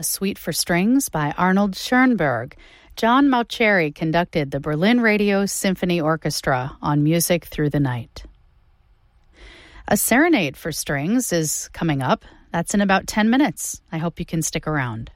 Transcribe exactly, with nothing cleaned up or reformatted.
Suite for Strings by Arnold Schoenberg. John Mauceri conducted the Berlin Radio Symphony Orchestra on Music Through the Night. A Serenade for Strings is coming up. That's in about ten minutes. I hope you can stick around.